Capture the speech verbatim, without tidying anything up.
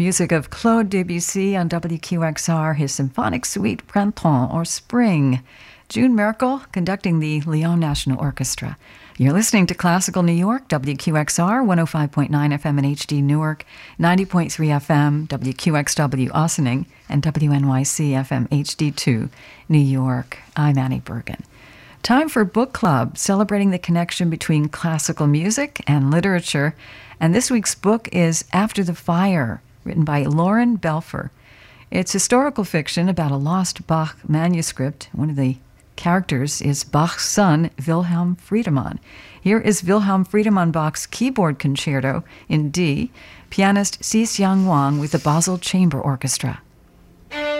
music of Claude Debussy on W Q X R, his symphonic suite Printemps, or Spring. June Merkel conducting the Lyon National Orchestra. You're listening to Classical New York, W Q X R, one oh five point nine F M in H D Newark, ninety point three F M, W Q X W Ossining, and W N Y C F M H D two, New York. I'm Annie Bergen. Time for Book Club, celebrating the connection between classical music and literature. And this week's book is After the Fire, written by Lauren Belfer. It's historical fiction about a lost Bach manuscript. One of the characters is Bach's son, Wilhelm Friedemann. Here is Wilhelm Friedemann Bach's keyboard concerto in D, pianist Sis Yang Wang with the Basel Chamber Orchestra.